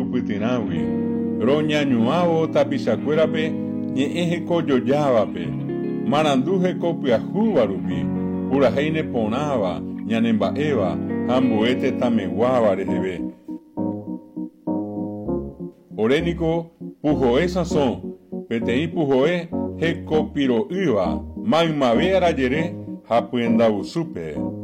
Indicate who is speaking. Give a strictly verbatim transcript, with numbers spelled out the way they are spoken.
Speaker 1: roipytyrãgui, roñañuãvo tapichakuérape ñe'ẽ hekojojávape, marandu heko pyahúva rupi, purahéine porãva, ñanemba'éva ha ambue tetãmeguáva reheve. Oréniko puhoe sãso, peteĩ puhoe hekopiro'ýva, maymave arajere ha pyendavusúpe.